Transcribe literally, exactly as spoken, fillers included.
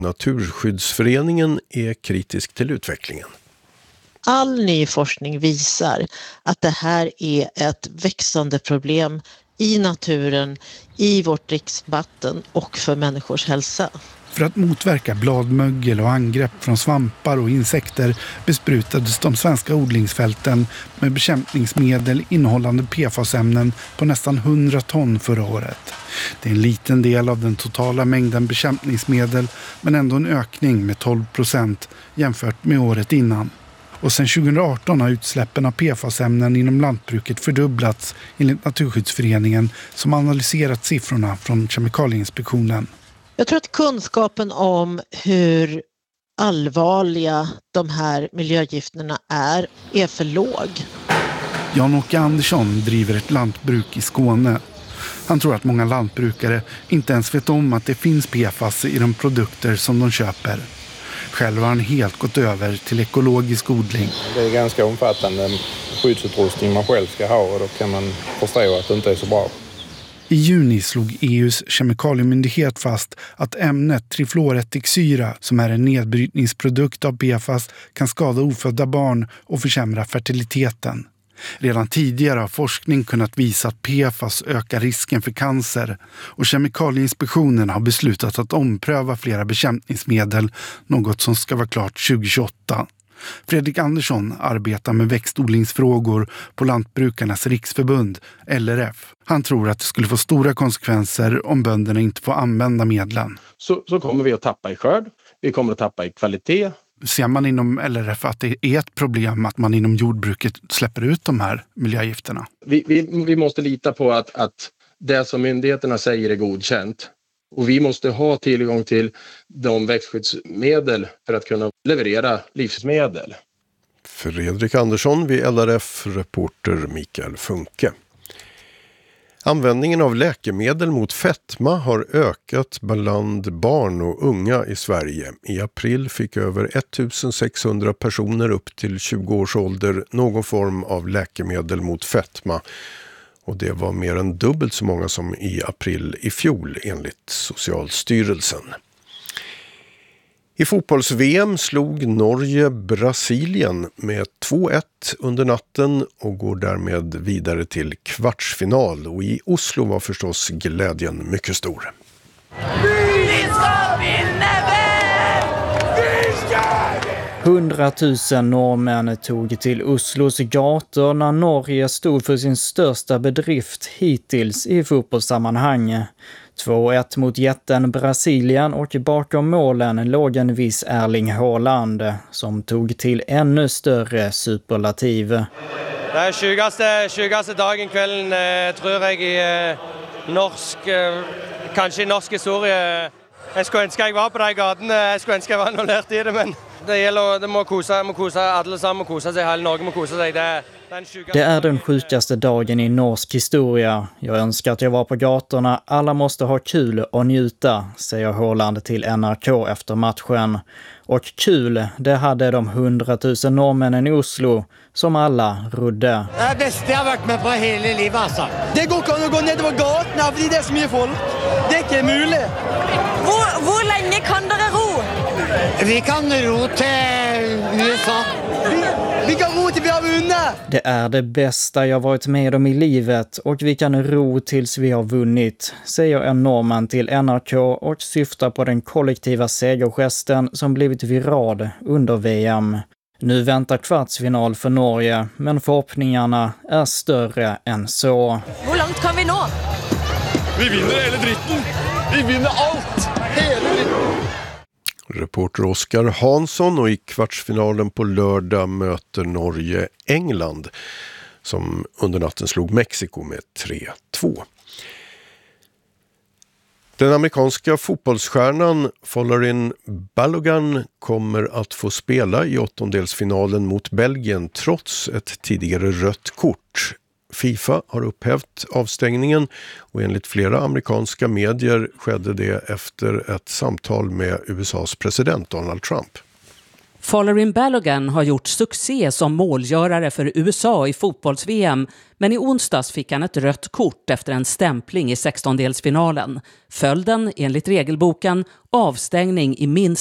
Naturskyddsföreningen är kritisk till utvecklingen. All ny forskning visar att det här är ett växande problem i naturen, i vårt dricksvatten och för människors hälsa. För att motverka bladmögel och angrepp från svampar och insekter besprutades de svenska odlingsfälten med bekämpningsmedel innehållande P F A S-ämnen på nästan hundra ton förra året. Det är en liten del av den totala mängden bekämpningsmedel, men ändå en ökning med tolv procent jämfört med året innan. Och sedan tjugohundraarton har utsläppen av P F A S-ämnen inom lantbruket fördubblats enligt Naturskyddsföreningen som analyserat siffrorna från Kemikalieinspektionen. Jag tror att kunskapen om hur allvarliga de här miljögifterna är, är för låg. Jan-Åke Andersson driver ett lantbruk i Skåne. Han tror att många lantbrukare inte ens vet om att det finns P F A S i de produkter som de köper. Själv har han helt gått över till ekologisk odling. Det är ganska omfattande skyddsutrustning man själv ska ha och då kan man förstå att det inte är så bra. I juni slog E U:s kemikaliemyndighet fast att ämnet trifluoretixsyra, som är en nedbrytningsprodukt av P F A S, kan skada ofödda barn och försämra fertiliteten. Redan tidigare har forskning kunnat visa att P F A S ökar risken för cancer och Kemikalieinspektionen har beslutat att ompröva flera bekämpningsmedel, något som ska vara klart tjugohundratjugoåtta. Fredrik Andersson arbetar med växtodlingsfrågor på Lantbrukarnas riksförbund, L R F. Han tror att det skulle få stora konsekvenser om bönderna inte får använda medlen. Så, så kommer vi att tappa i skörd, vi kommer att tappa i kvalitet. Ser man inom L R F att det är ett problem att man inom jordbruket släpper ut de här miljögifterna? Vi, vi, vi måste lita på att, att det som myndigheterna säger är godkänt. Och vi måste ha tillgång till de växtskyddsmedel för att kunna leverera livsmedel. Fredrik Andersson vid L R F-reporter Mikael Funke. Användningen av läkemedel mot fetma har ökat bland barn och unga i Sverige. I april fick över ettusensexhundra personer upp till tjugo års ålder någon form av läkemedel mot fetma. Och det var mer än dubbelt så många som i april i fjol enligt Socialstyrelsen. I fotbolls-V M slog Norge Brasilien med två ett under natten och går därmed vidare till kvartsfinal. Och i Oslo var förstås glädjen mycket stor. Hundratusen norrmän tog till Oslos gator när Norge stod för sin största bedrift hittills i fotbollssammanhang. två ett mot jätten Brasilien och bakom målen låg en viss Erling Haaland som tog till ännu större superlativ. Det är tjugoste, tjugoste dagen kvällen eh, tror jag i eh, norsk, eh, kanske i norsk historia. Jag skulle önska jag var på de gatorna, jag skulle önska jag var involvert i det, men det gäller, det må kosa, må kosa, alla sammen kosa sig, hela Norge må kosa sig. Det, det är den sjukaste dagen i norsk historia. Jag önskar att jag var på gatorna. Alla måste ha kul och njuta, säger Haaland till N R K efter matchen. Och kul, det hade de hundratusen norrmännen i Oslo, som alla rodde. Det är bästa jag har varit med på hela livet, alltså. Det går inte att gå ner på gatorna, för det är så mycket folk. Det är inte möjligt. Hvor, hvor länge kan dere ro? Vi kan ro till U S A. Vi, vi kan ro till vi har vunnit. Det är det bästa jag varit med om i livet och vi kan ro tills vi har vunnit, säger en norrman till N R K och syftar på den kollektiva segergesten som blivit viral under V M. Nu väntar kvartsfinal för Norge, men förhoppningarna är större än så. Hur långt kan vi nå? Vi vinner hela dritten. Vi vinner allt. Hela dritten. Reporter Oskar Hansson, och i kvartsfinalen på lördag möter Norge England som under natten slog Mexiko med tre två. Den amerikanska fotbollsstjärnan Folarin Balogun kommer att få spela i åttondelsfinalen mot Belgien trots ett tidigare rött kort. FIFA har upphävt avstängningen och enligt flera amerikanska medier skedde det efter ett samtal med U S A:s president Donald Trump. Folarin Balogun har gjort succé som målgörare för U S A i fotbolls-V M, men i onsdags fick han ett rött kort efter en stämpling i sextondelsfinalen. Följden, enligt regelboken, avstängning i minst